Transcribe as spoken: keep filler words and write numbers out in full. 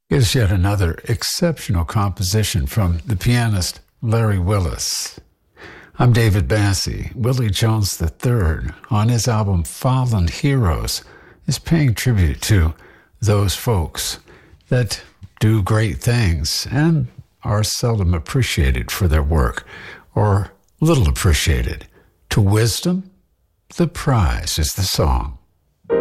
Here's yet another exceptional composition from the pianist Larry Willis. I'm David Bassey. Willie Jones the third, on his album Fallen Heroes, is paying tribute to those folks that do great things and are seldom appreciated for their work, or little appreciated. To Wisdom, the Prize is the song.